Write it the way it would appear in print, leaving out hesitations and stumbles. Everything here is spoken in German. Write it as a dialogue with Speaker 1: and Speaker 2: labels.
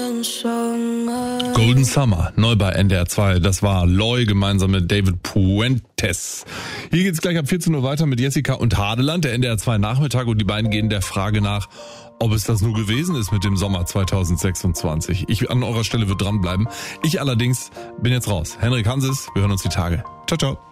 Speaker 1: Golden Summer, neu bei NDR 2. Das war Loy gemeinsam mit David Puentes. Hier geht's gleich ab 14 Uhr weiter mit Jessica und Hadeland, der NDR 2 Nachmittag. Und die beiden gehen der Frage nach, ob es das nur gewesen ist mit dem Sommer 2026. Ich an eurer Stelle würde dranbleiben. Ich allerdings bin jetzt raus. Henrik Hanses, wir hören uns die Tage. Ciao, ciao.